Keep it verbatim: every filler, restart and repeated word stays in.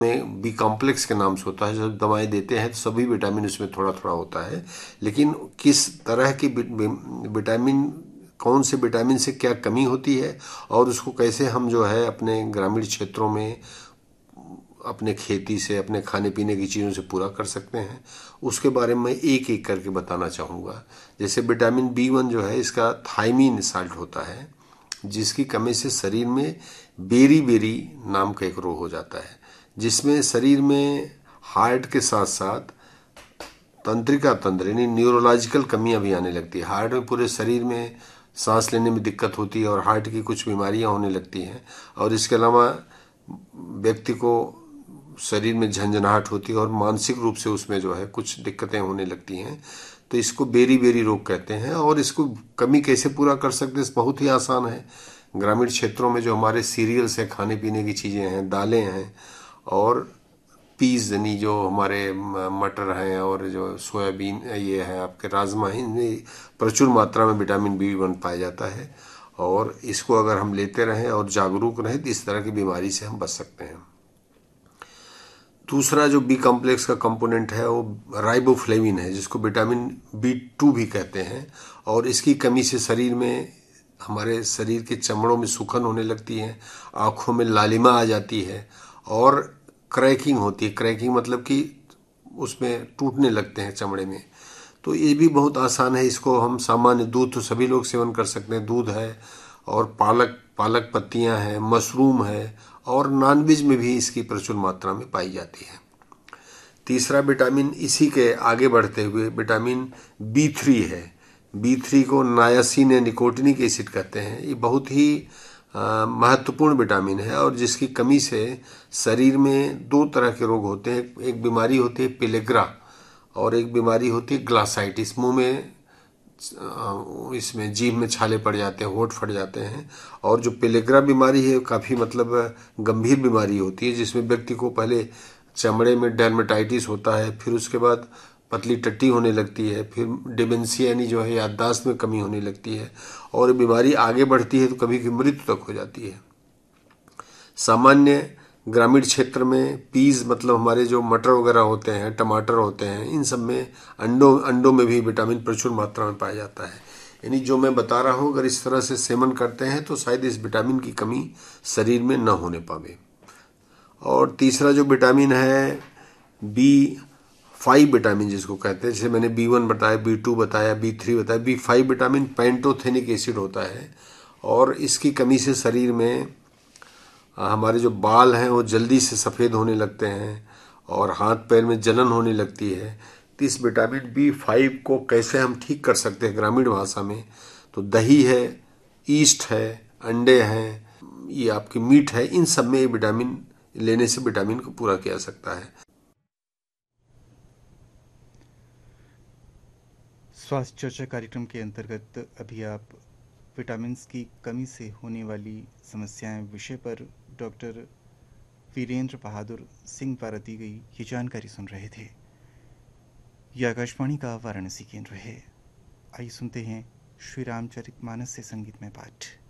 में B complex के नाम से होता है। जब दवाएं देते हैं तो सभी विटामिन उसमें थोड़ा थोड़ा होता है, लेकिन किस तरह की विटामिन, कौन से विटामिन से क्या कमी होती है और उसको कैसे हम जो है अपने ग्रामीण क्षेत्रों में अपने खेती से, अपने खाने पीने की चीज़ों से पूरा कर सकते हैं, उसके बारे में एक एक करके बताना चाहूँगा। जैसे विटामिन बी वन जो है, इसका थायमीन साल्ट होता है, जिसकी कमी से शरीर में बेरी बेरी नाम का एक रोग हो जाता है, जिसमें शरीर में हार्ट के साथ साथ तंत्रिका तंत्र यानी न्यूरोलॉजिकल कमियां भी आने लगती है। हार्ट में पूरे शरीर में सांस लेने में दिक्कत होती है और हार्ट की कुछ बीमारियां होने लगती हैं, और इसके अलावा व्यक्ति को शरीर में झंझनाहट होती है और मानसिक रूप से उसमें जो है कुछ दिक्कतें होने लगती हैं। तो इसको बेरी बेरी रोग कहते हैं। और इसको कमी कैसे पूरा कर सकते हैं? बहुत ही आसान है। ग्रामीण क्षेत्रों में जो हमारे सीरियल्स हैं, खाने पीने की चीज़ें हैं, दालें हैं, और पीज यानी जो हमारे मटर हैं और जो सोयाबीन ये है आपके राजमा, इनमें प्रचुर मात्रा में विटामिन बी वन पाया जाता है। और इसको अगर हम लेते रहें और जागरूक रहें तो इस तरह की बीमारी से हम बच सकते हैं। दूसरा जो बी कॉम्प्लेक्स का कंपोनेंट है वो राइबोफ्लेविन है, जिसको विटामिन बी टू भी कहते हैं। और इसकी कमी से शरीर में, हमारे शरीर के चमड़ों में सूखन होने लगती है, आँखों में लालिमा आ जाती है और क्रैकिंग होती है। क्रैकिंग मतलब कि उसमें टूटने लगते हैं चमड़े में। तो ये भी बहुत आसान है। इसको हम सामान्य दूध तो सभी लोग सेवन कर सकते हैं, दूध है, और पालक पालक पत्तियां हैं, मशरूम है, और नॉनवेज में भी इसकी प्रचुर मात्रा में पाई जाती है। तीसरा विटामिन इसी के आगे बढ़ते हुए विटामिन बी थ्री है। बी थ्री को नायासिन या निकोटिनिक एसिड कहते हैं। ये बहुत ही आ, महत्वपूर्ण विटामिन है, और जिसकी कमी से शरीर में दो तरह के रोग होते हैं। एक बीमारी होती है पेलेग्रा और एक बीमारी होती है ग्लासाइटिस। मुंह में, इसमें जीभ में छाले पड़ जाते हैं, होंठ फट जाते हैं। और जो पेलेग्रा बीमारी है काफ़ी मतलब गंभीर बीमारी होती है, जिसमें व्यक्ति को पहले चमड़े में डर्मेटाइटिस होता है, फिर उसके बाद पतली टट्टी होने लगती है, फिर डिमेंशिया यानी जो है याददाश्त में कमी होने लगती है, और बीमारी आगे बढ़ती है तो कभी कभी मृत्यु तक हो जाती है। सामान्य ग्रामीण क्षेत्र में पीज मतलब हमारे जो मटर वगैरह होते हैं, टमाटर होते हैं, इन सब में अंडों अंडों में भी विटामिन प्रचुर मात्रा में पाया जाता है। यानी जो मैं बता रहा हूँ, अगर इस तरह से सेवन करते हैं तो शायद इस विटामिन की कमी शरीर में न होने पावे। और तीसरा जो विटामिन है बी फाइव विटामिन जिसको कहते हैं, जैसे मैंने बी वन बताया, बी टू बताया, बी थ्री बताया, B five vitamin pantothenic acid होता है। और इसकी कमी से शरीर में हमारे जो बाल हैं वो जल्दी से सफ़ेद होने लगते हैं और हाथ पैर में जलन होने लगती है। तो इस विटामिन बी फाइव को कैसे हम ठीक कर सकते हैं ग्रामीण भाषा में? तो दही है, ईस्ट है, अंडे हैं, ये आपकी मीट है, इन सब में ये विटामिन लेने से विटामिन को पूरा किया जा सकता है। स्वास्थ्य चर्चा कार्यक्रम के अंतर्गत अभी आप विटामिन्स की कमी से होने वाली समस्याएं विषय पर डॉक्टर वीरेंद्र बहादुर सिंह द्वारा दी गई ये जानकारी सुन रहे थे। यह आकाशवाणी का वाराणसी केंद्र है। आइए सुनते हैं श्री रामचरितमानस से संगीतमय पाठ।